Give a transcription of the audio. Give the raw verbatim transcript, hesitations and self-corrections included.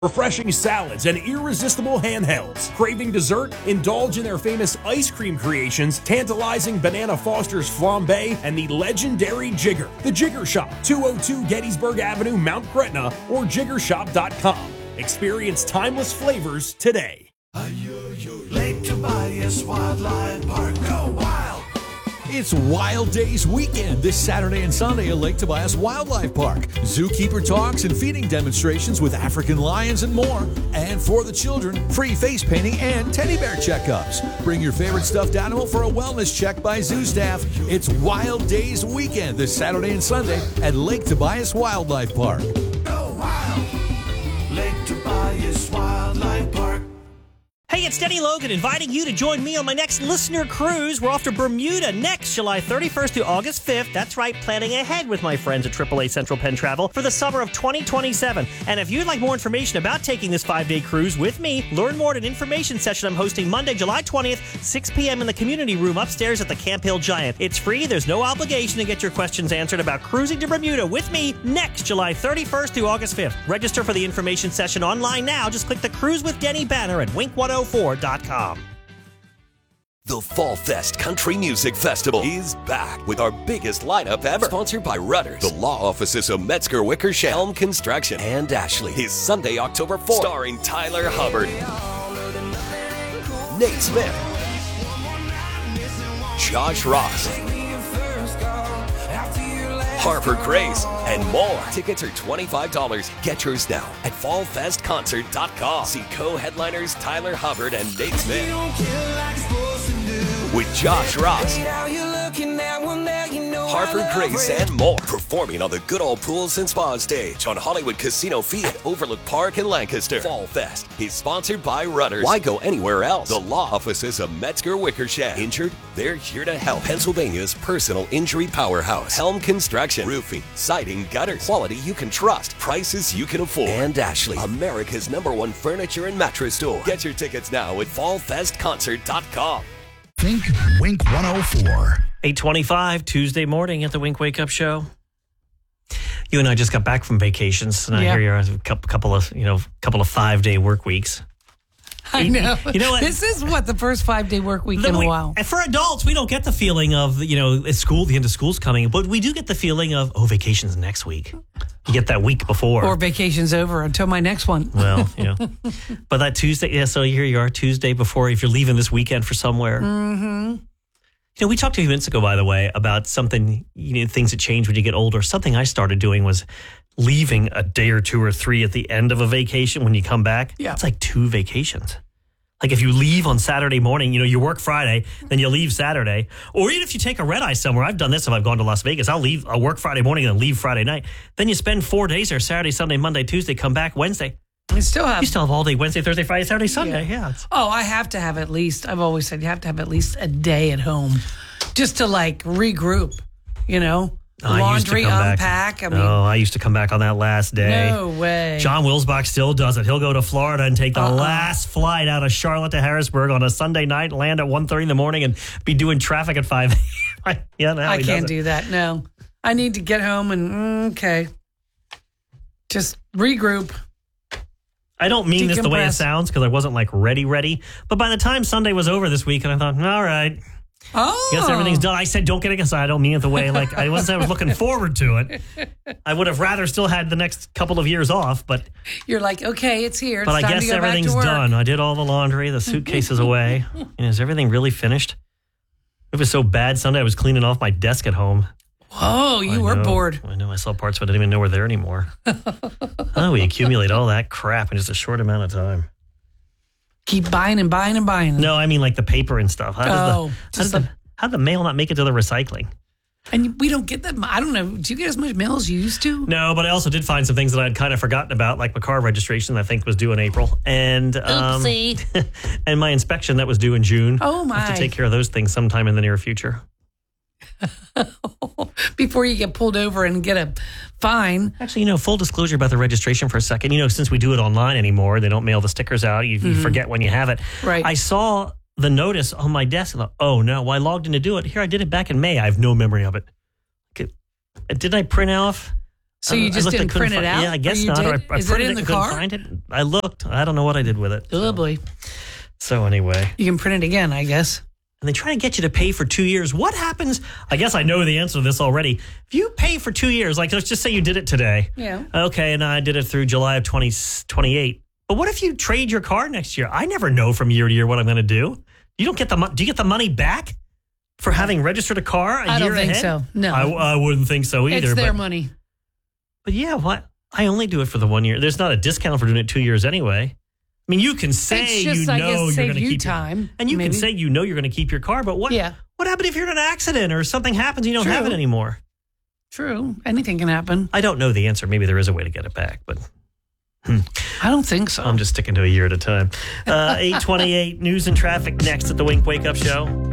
Refreshing salads and irresistible handhelds. Craving dessert? Indulge in their famous ice cream creations, tantalizing Banana Foster's Flambe, and the legendary Jigger. The Jigger Shop, two oh two Gettysburg Avenue, Mount Gretna, or jigger shop dot com. Experience timeless flavors today. Lake Tobias Wildlife Park. Go wild! It's Wild Days weekend this Saturday and Sunday at Lake Tobias Wildlife Park. Zookeeper talks and feeding demonstrations with African lions and more. And for the children, free face painting and teddy bear checkups. Bring your favorite stuffed animal for a wellness check by zoo staff. It's Wild Days weekend this Saturday and Sunday at Lake Tobias Wildlife Park. Go wild! Lake Tobias Wildlife Park. Hey, it's Denny Logan inviting you to join me on my next listener cruise. We're off to Bermuda next July thirty-first through August fifth. That's right, planning ahead with my friends at triple A Central Penn Travel for the summer of twenty twenty-seven. And if you'd like more information about taking this five-day cruise with me, learn more at an information session I'm hosting Monday, July twentieth, six p.m. in the community room upstairs at the Camp Hill Giant. It's free. There's no obligation to get your questions answered about cruising to Bermuda with me next July thirty-first through August fifth. Register for the information session online now. Just click the Cruise with Denny banner at wink one oh four dot com. The Fall Fest Country Music Festival is back with our biggest lineup ever. Sponsored by Rudders, the law offices of Metzger Wickersham, Helm Construction, and Ashley. Is Sunday, October fourth, starring Tyler Hubbard, Nate Smith, Josh Ross, Harper Grace, and more. Tickets are twenty-five dollars. Get yours now at fall fest concert dot com. See co-headliners Tyler Hubbard and Nate Smith with Josh Ross, Harper Grace, and more. Performing on the Good Old Pools and Spa stage on Hollywood Casino Field at Overlook Park in Lancaster. Fall Fest is sponsored by Rudders. Why go anywhere else? The law offices of Metzger Wickersham. Injured? They're here to help. Pennsylvania's personal injury powerhouse. Helm Construction. Roofing, siding, gutters. Quality you can trust. Prices you can afford. And Ashley, America's number one furniture and mattress store. Get your tickets now at fall fest concert dot com. Think Wink one oh four. eight twenty-five, Tuesday morning at the Wink Wake Up Show. You and I just got back from vacations, and Yeah. I hear you're a couple, couple of, you know, couple of five-day work weeks. I know. You know what? This is what the first five day work week The in a we- while. And for adults, we don't get the feeling of, you know, it's school, the end of school's coming, but we do get the feeling of, oh, vacation's next week. You get that week before. Or vacation's over until my next one. Well, you know. But that Tuesday, yeah, so here you are, Tuesday before, if you're leaving this weekend for somewhere. Mm-hmm. You know, we talked a few minutes ago, by the way, about something, you know, things that change when you get older. Something I started doing was leaving a day or two or three at the end of a vacation when you come back. Yeah. It's like two vacations. Like if you leave on Saturday morning, you know, you work Friday, then you leave Saturday. Or even if you take a red eye somewhere, I've done this if I've gone to Las Vegas. I'll leave, I'll work Friday morning and leave Friday night. Then you spend four days there, Saturday, Sunday, Monday, Tuesday, come back Wednesday. I still have. You still have all day Wednesday, Thursday, Friday, Saturday, Sunday. Yeah. yeah Oh, I have to have at least, I've always said you have to have at least a day at home just to like regroup, you know? I used to Laundry, come back- unpack. I mean, No, I used to come back on that last day. no way. John Wilsbach still does it. He'll go to Florida and take the Uh-uh. last flight out of Charlotte to Harrisburg on a Sunday night, land at one thirty in the morning, and be doing traffic at five. yeah, now I he can't does it. do that. No. I need to get home and, mm, okay. Just regroup. I don't mean this the way it Decompress. sounds because I wasn't like ready, ready. But by the time Sunday was over this week, and I thought, all right, Oh. guess everything's done. I said, don't get excited. I don't mean it the way like I wasn't. I was looking forward to it. I would have rather still had the next couple of years off, but You're like, okay, it's here. It's but I time guess to go back to everything's work. done. I did all the laundry. The suitcase is away. And is everything really finished? It was so bad Sunday. I was cleaning off my desk at home. Whoa, you I were know. bored. I know. I saw parts of it. I didn't even know were there anymore. Oh, we accumulate all that crap in just a short amount of time. Keep buying and buying and buying. No, I mean like the paper and stuff. How does Oh, the, how just does the, the- how did the mail not make it to the recycling? And we don't get that. I don't know. Do you get as much mail as you used to? No, but I also did find some things that I'd kind of forgotten about, like my car registration I think was due in April, and um, and my inspection that was due in June. Oh, I have my. to take care of those things sometime in the near future. Before you get pulled over and get a fine. Actually, you know, full disclosure about the registration for a second. You know, since we do it online anymore, they don't mail the stickers out. You, you forget when you have it. Right. I saw the notice on my desk. And I thought, oh, no, well, I logged in to do it. Here, I did it back in May. I have no memory of it. Okay. Didn't I print off So you I just looked, I didn't couldn't print it fi- out? Yeah, I guess Or you not. did? Or I, I Is it printed in the it, couldn't car? find it. I looked. I don't know what I did with it. Oh, boy. So anyway. You can print it again, I guess. And they try to get you to pay for two years. What happens? I guess I know the answer to this already. If you pay for two years, like let's just say you did it today. Yeah. Okay, and I did it through July of twenty twenty-eight. But what if you trade your car next year? I never know from year to year what I'm going to do. You don't get the mo- Do you get the money back for having registered a car a I year don't think ahead? so. No. I, I wouldn't think so either. It's their but, money. But yeah, what? I only do it for the one year. There's not a discount for doing it two years anyway. I mean, you can say It's just, you I know guess, you're save going to you keep time, your, and you maybe. can say you know you're going to keep your car, but what? Yeah. What happened if you're in an accident or something happens and you don't True. have it anymore? True. Anything can happen. I don't know the answer. Maybe there is a way to get it back, but hmm. I don't think so. I'm just sticking to a year at a time. Uh, eight twenty-eight news and traffic next at the Wink Wake Up Show.